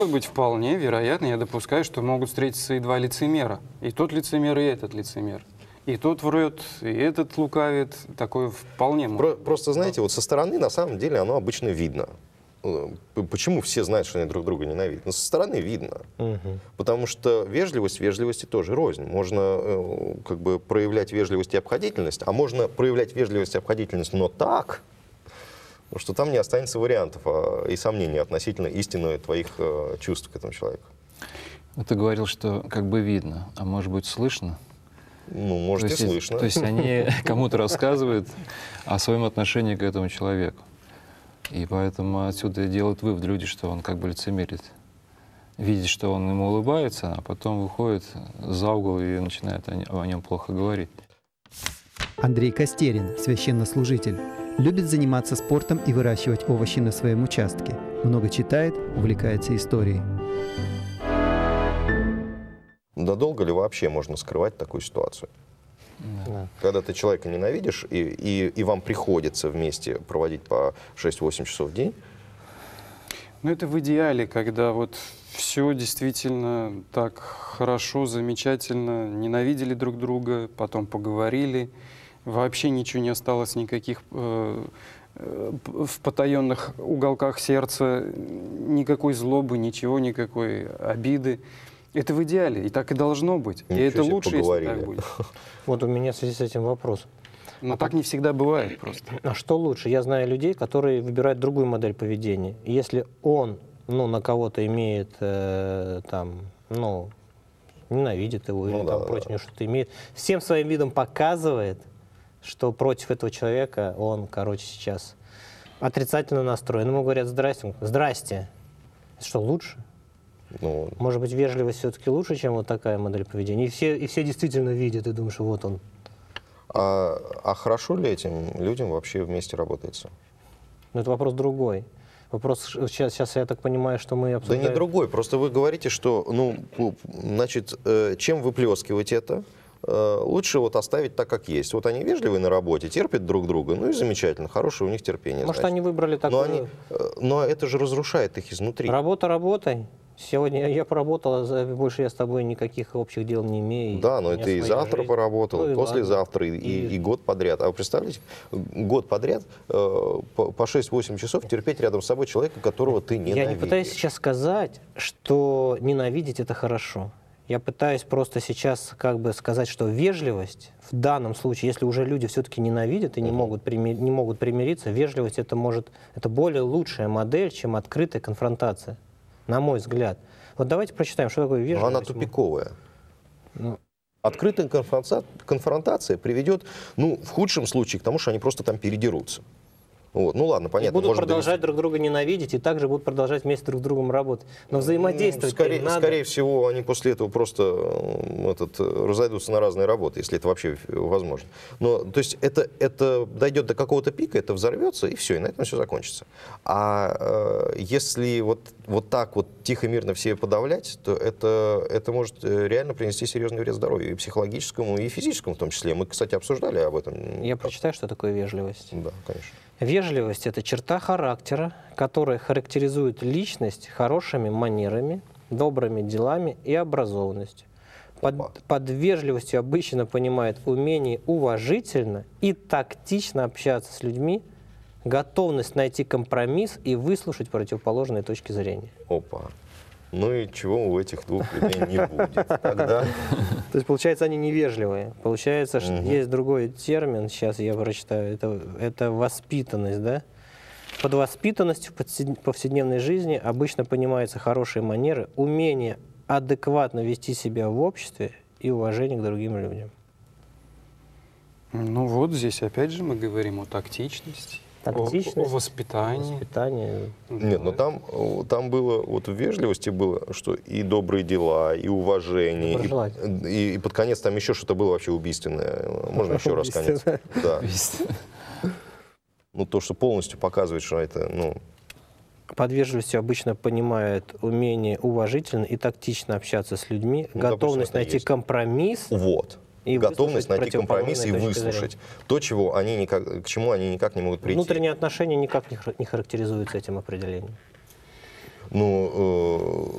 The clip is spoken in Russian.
Может быть, вполне вероятно, я допускаю, что могут встретиться и два лицемера. И тот лицемер, и этот лицемер. И тот врет, и этот лукавит. Такое вполне может. Просто, знаете, вот со стороны, на самом деле, оно обычно видно. Почему все знают, что они друг друга ненавидят? Но со стороны видно. Потому что вежливость вежливости тоже рознь. Можно как бы проявлять вежливость и обходительность, а можно проявлять вежливость и обходительность, но так, что там не останется вариантов и сомнений относительно истины твоих чувств к этому человеку. Ты говорил, что как бы видно, а может быть слышно? Ну, может, и слышно. То есть они кому-то рассказывают о своем отношении к этому человеку. И поэтому отсюда делают вывод люди, что он как бы лицемерит. Видит, что он ему улыбается, а потом выходит за угол и начинает о нем плохо говорить. Андрей Костерин, священнослужитель, любит заниматься спортом и выращивать овощи на своем участке. Много читает, увлекается историей. Да долго ли вообще можно скрывать такую ситуацию? Да. Когда ты человека ненавидишь, и вам приходится вместе проводить по 6-8 часов в день? Ну, это в идеале, когда вот все действительно так хорошо, замечательно, ненавидели друг друга, потом поговорили, вообще ничего не осталось, никаких в потаенных уголках сердца, никакой злобы, ничего, никакой обиды. Это в идеале, и так и должно быть. Ничего и это себе, лучше, поговорили. если так будет. Вот у меня в связи с этим вопрос. Но так не всегда бывает просто. А что лучше? Я знаю людей, которые выбирают другую модель поведения. И если он, на кого-то имеет, ненавидит его или да, против него что-то имеет, всем своим видом показывает, что против этого человека он, сейчас отрицательно настроен. Ему говорят: здрасте. Здрасте. Это что, лучше? Ну, Может быть, вежливость все-таки лучше, чем вот такая модель поведения? И все действительно видят и думают, что вот он. а хорошо ли этим людям вообще вместе работается? Но это вопрос другой. Вопрос, сейчас я так понимаю, что мы обсуждаем... Да не другой, просто вы говорите, что, чем выплескивать это, лучше вот оставить так, как есть. Вот они вежливые на работе, терпят друг друга, ну и замечательно, хорошее у них терпение. Может, значит. они выбрали такую... Но это же разрушает их изнутри. Работа работой. Сегодня я поработал, больше я с тобой никаких общих дел не имею. Да, но ты и завтра поработал, и послезавтра, ладно. и год подряд. А вы представляете, год подряд по 6-8 часов терпеть рядом с собой человека, которого ты ненавидишь. Я не пытаюсь сейчас сказать, что ненавидеть — это хорошо. Я пытаюсь просто сейчас сказать, что вежливость в данном случае, если уже люди все-таки ненавидят и не могут примириться, вежливость это более лучшая модель, чем открытая конфронтация, на мой взгляд. Вот давайте прочитаем, что такое вежливость. Но она тупиковая. Открытая конфронтация приведет, в худшем случае, к тому, что они просто там передерутся. Вот. Ну ладно, понятно. И будут продолжать друг друга ненавидеть, и также будут продолжать вместе друг с другом работать. Но взаимодействовать надо. Скорее всего, они после этого просто разойдутся на разные работы, если это вообще возможно. Но, то есть это дойдет до какого-то пика, это взорвется, и все, и на этом все закончится. А если вот так вот тихо, мирно все подавлять, то это может реально принести серьезный вред здоровью, и психологическому, и физическому в том числе. Мы, кстати, обсуждали об этом. Я прочитаю, что такое вежливость. Да, конечно. Вежливость — это черта характера, которая характеризует личность хорошими манерами, добрыми делами и образованностью. Под вежливостью обычно понимают умение уважительно и тактично общаться с людьми, готовность найти компромисс и выслушать противоположные точки зрения. Опа. Ну и чего у этих двух людей не будет? Тогда... То есть, получается, они невежливые. Получается, что есть другой термин, сейчас я прочитаю, это воспитанность, да? Под воспитанностью в повседневной жизни обычно понимаются хорошие манеры, умение адекватно вести себя в обществе и уважение к другим людям. Ну вот здесь опять же мы говорим о тактичности. О воспитании. Нет, но там было, вот в вежливости было, что и добрые дела, и уважение, и под конец там еще что-то было вообще убийственное. Можно еще раз конец? Да. То, что полностью показывает, что это, Под вежливостью обычно понимают умение уважительно и тактично общаться с людьми, готовность найти компромисс. Вот. И готовность найти компромисс и выслушать то, к чему они никак не могут прийти. Внутренние отношения никак не характеризуются этим определением.